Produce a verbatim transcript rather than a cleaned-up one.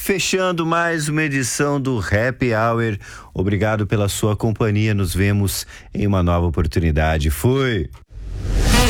Fechando mais uma edição do Happy Hour. Obrigado pela sua companhia. Nos vemos em uma nova oportunidade. Fui!